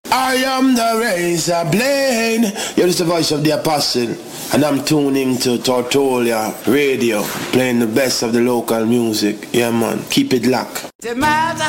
I am the razor blade. You're just the voice of the apostle, and I'm tuning to Tortolia Radio, playing the best of the local music. Yeah, man, keep it locked. The matter